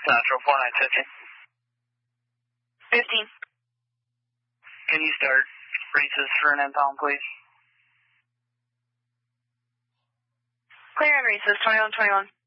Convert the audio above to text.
Natural 4950. 15. Can you start races for an impound, please? Clear and races, 2121.